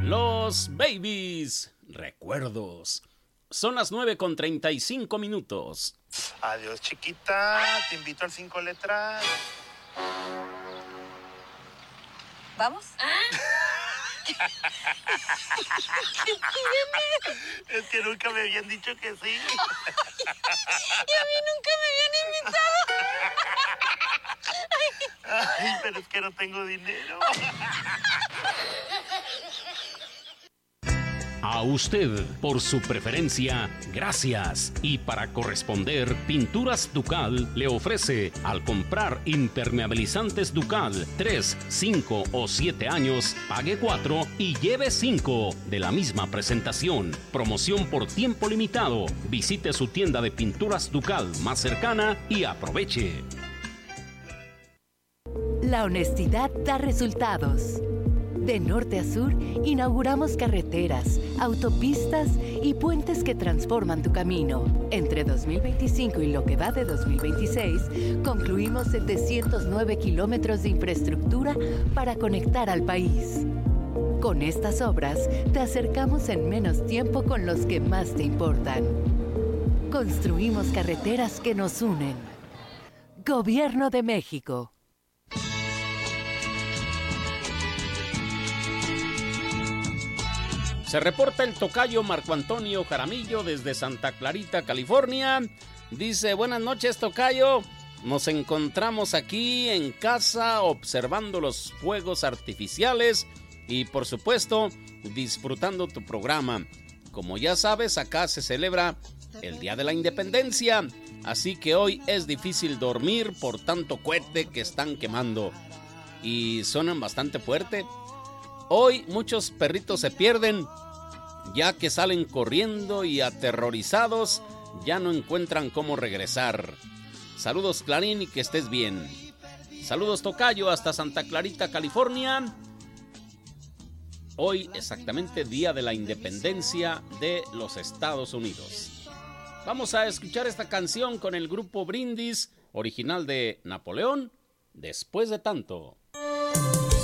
Los Babies, recuerdos. Son las 9:35. Adiós, chiquita. Te invito al 5 letras. ¿Vamos? Es que nunca me habían dicho que sí. Y a mí nunca me habían invitado. Ay, pero es que no tengo dinero. A usted, por su preferencia, gracias. Y para corresponder, Pinturas Ducal le ofrece, al comprar impermeabilizantes Ducal 3, 5 o 7 años, pague 4 y lleve 5 de la misma presentación. Promoción por tiempo limitado. Visite su tienda de Pinturas Ducal más cercana y aproveche. La honestidad da resultados. De norte a sur, inauguramos carreteras, autopistas y puentes que transforman tu camino. Entre 2025 y lo que va de 2026, concluimos 709 kilómetros de infraestructura para conectar al país. Con estas obras, te acercamos en menos tiempo con los que más te importan. Construimos carreteras que nos unen. Gobierno de México. Se reporta el tocayo Marco Antonio Jaramillo desde Santa Clarita, California. Dice, buenas noches, tocayo. Nos encontramos aquí en casa observando los fuegos artificiales y, por supuesto, disfrutando tu programa. Como ya sabes, acá se celebra el Día de la Independencia, así que hoy es difícil dormir por tanto cohete que están quemando. Y suenan bastante fuerte. Hoy muchos perritos se pierden, ya que salen corriendo y aterrorizados ya no encuentran cómo regresar. Saludos, Clarín, y que estés bien. Saludos, tocayo, hasta Santa Clarita, California. Hoy exactamente Día de la Independencia de los Estados Unidos. Vamos a escuchar esta canción con el grupo Brindis, original de Napoleón, Después de tanto.